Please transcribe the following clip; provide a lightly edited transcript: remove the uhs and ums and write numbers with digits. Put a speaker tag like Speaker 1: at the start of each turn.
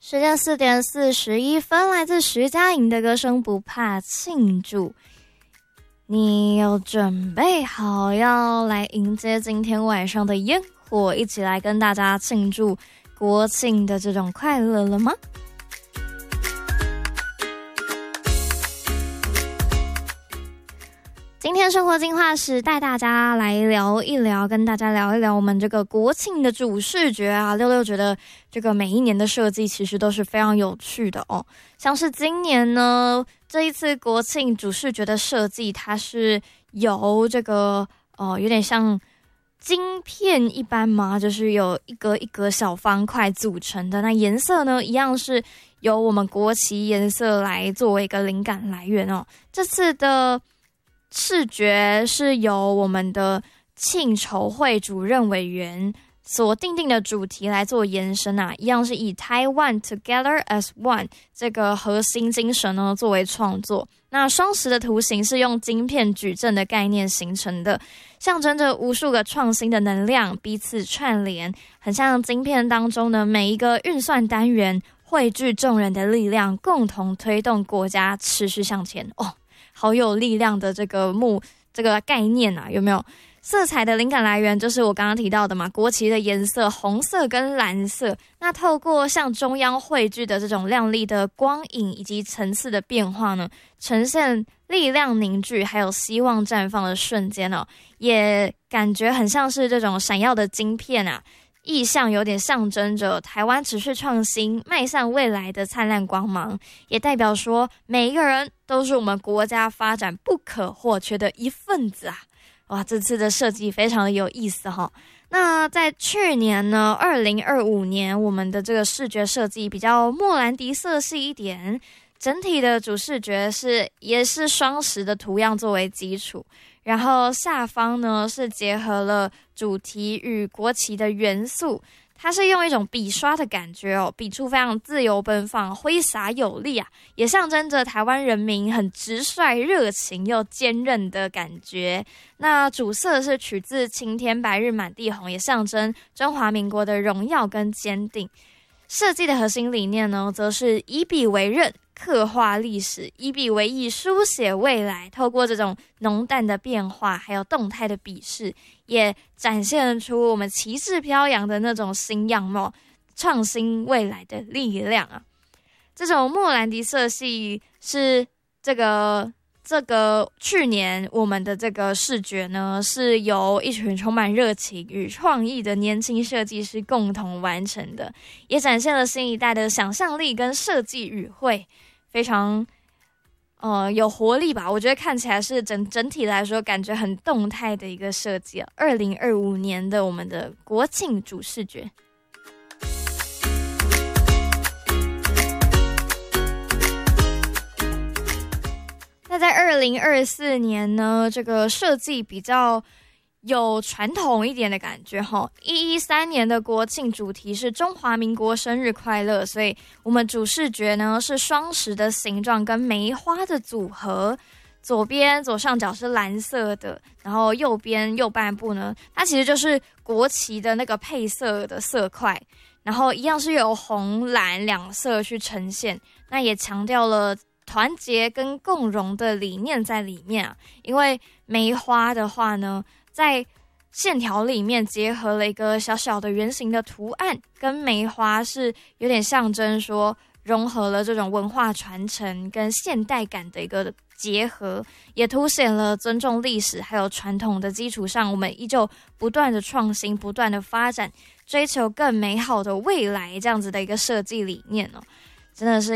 Speaker 1: 时间4:41，来自徐佳莹的歌声《不怕庆祝》。你有准备好要来迎接今天晚上的烟火，一起来跟大家庆祝国庆的这种快乐了吗？今天生活进化史带大家来聊一聊，跟大家聊一聊我们这个国庆的主视觉啊。六六觉得这个每一年的设计其实都是非常有趣的哦。像是今年呢，这一次国庆主视觉的设计，它是由这个有点像晶片一般嘛，就是有一格一格小方块组成的。那颜色呢，一样是由我们国旗颜色来作为一个灵感来源哦。这次的视觉是由我们的庆筹会主任委员所定的主题来做延伸啊，一样是以 Taiwan Together as One 这个核心精神呢作为创作。那双十的图形是用晶片矩阵的概念形成的，象征着无数个创新的能量彼此串联，很像晶片当中的每一个运算单元汇聚众人的力量，共同推动国家持续向前哦。好有力量的这个概念啊，有没有？色彩的灵感来源就是我刚刚提到的嘛，国旗的颜色红色跟蓝色。那透过向中央汇聚的这种亮丽的光影以及层次的变化呢，呈现力量凝聚还有希望绽放的瞬间哦，也感觉很像是这种闪耀的晶片啊。意象有点象征着台湾持续创新迈向未来的灿烂光芒，也代表说每一个人都是我们国家发展不可或缺的一份子啊！哇，这次的设计非常的有意思哈。那在去年呢，2025年我们的这个视觉设计比较莫兰迪色系一点，整体的主视觉也是双十的图样作为基础。然后下方呢是结合了主题与国旗的元素，它是用一种笔刷的感觉哦，笔触非常自由奔放，挥洒有力啊，也象征着台湾人民很直率、热情又坚韧的感觉。那主色是取自青天白日满地红，也象征中华民国的荣耀跟坚定。设计的核心理念呢，则是以笔为刃，刻画历史，以笔为翼，书写未来。透过这种浓淡的变化还有动态的笔势，也展现出我们旗帜飘扬的那种新样貌，创新未来的力量啊。这种莫兰迪色系是这个去年我们的这个视觉呢，是由一群充满热情与创意的年轻设计师共同完成的，也展现了新一代的想象力跟设计语汇，非常有活力吧。我觉得看起来是整体来说感觉很动态的一个设计啊。2025年的我们的国庆主视觉。那在2024年呢，这个设计比较有传统一点的感觉齁。113年的国庆主题是中华民国生日快乐，所以我们主视觉呢是双十的形状跟梅花的组合。左上角是蓝色的，然后右半部呢，它其实就是国旗的那个配色的色块，然后一样是由红蓝两色去呈现，那也强调了团结跟共荣的理念在里面啊。因为梅花的话呢，在线条里面结合了一个小小的圆形的图案，跟梅花是有点象征说融合了这种文化传承跟现代感的一个结合，也凸显了尊重历史还有传统的基础上，我们依旧不断的创新，不断的发展，追求更美好的未来这样子的一个设计理念哦，真的是